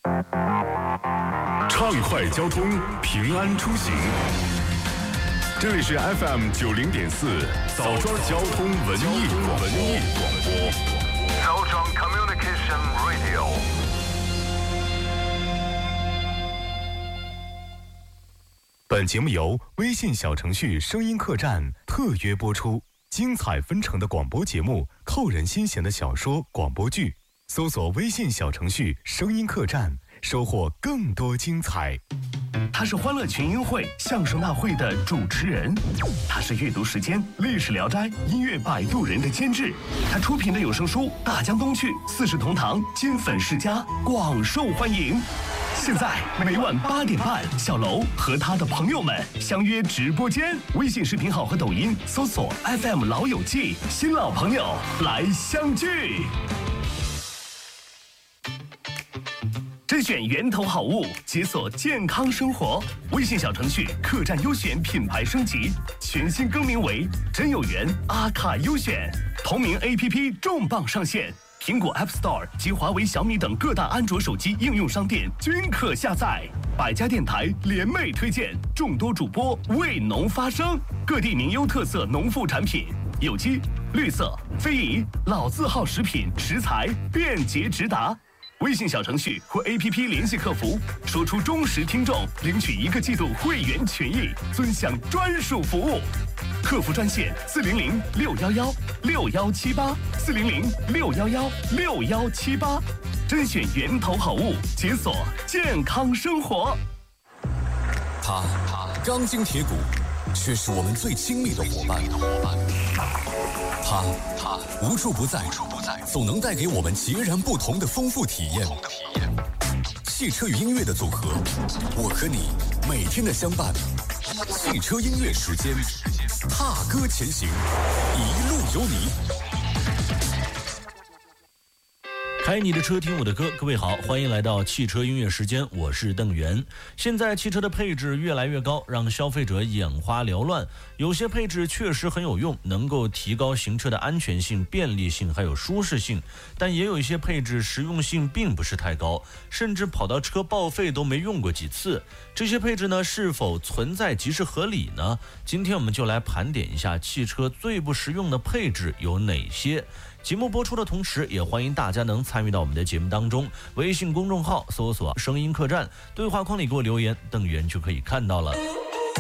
畅快交通，平安出行。这里是 FM90.4枣庄交通文艺广播。 枣庄 Communication Radio。 本节目由微信小程序声音客栈特约播出，精彩纷呈的广播节目，扣人心弦的小说、广播剧，搜索微信小程序声音客栈，收获更多精彩。 他是欢乐群英会相声大会的主持人，他是阅读时间历史聊斋音乐摆渡人的监制，他出品的有声书《大江东去》四世同堂金粉世家广受欢迎。现在每晚8点半，小楼和他的朋友们相约直播间，微信视频号和抖音搜索 FM 老友记，新老朋友来相聚。甄选源头好物，解锁健康生活。微信小程序客栈优选品牌升级，全新更名为真有缘阿卡优选，同名 APP 重磅上线。苹果 App Store 及华为、小米等各大安卓手机应用商店均可下载。百家电台联袂推荐，众多主播为农发声，各地名优特色农副产品，有机、绿色、非遗、老字号食品食材便捷直达。微信小程序或 APP 联系客服，说出忠实听众，领取1个季度会员权益，尊享专属服务。客服专线400-611-6178，400-611-6178，甄选源头好物，解锁健康生活。 他钢筋铁骨，却是我们最亲密的伙伴。他无处不在，总能带给我们截然不同的丰富体验。汽车与音乐的组合，我和你每天的相伴。汽车音乐时间，踏歌前行，一路有你。 开你的车，听我的歌。各位好，欢迎来到汽车音乐时间，我是邓源。现在汽车的配置越来越高，让消费者眼花缭乱。有些配置确实很有用，能够提高行车的安全性、便利性还有舒适性，但也有一些配置实用性并不是太高，甚至跑到车报废都没用过几次。这些配置呢，是否存在即是合理呢？今天我们就来盘点一下汽车最不实用的配置有哪些。节目播出的同时，也欢迎大家能参与到我们的节目当中。微信公众号搜索声音客栈，对话框里给我留言，邓源就可以看到了。